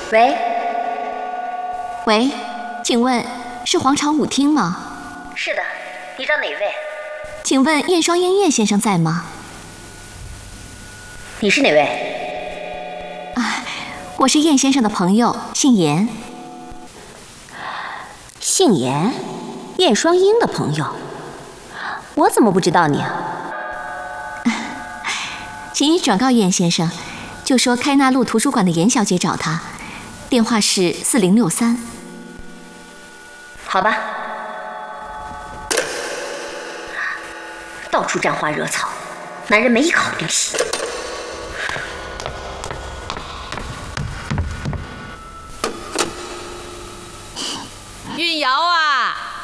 喂， 喂，请问是皇朝舞厅吗？ 是的，你找哪位？ 请问燕双燕叶先生在吗？ 你是哪位？ 我是燕先生的朋友，姓严。 姓严，燕双英的朋友，我怎么不知道你啊？ 请你转告燕先生，就说开纳路图书馆的严小姐找他，电话是4063。 好吧。到处沾花惹草，男人没一个好东西。